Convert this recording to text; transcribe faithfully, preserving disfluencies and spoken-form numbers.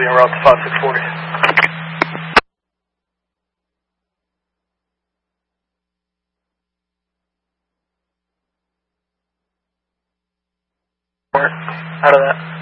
be en route to five six forty. Out of that.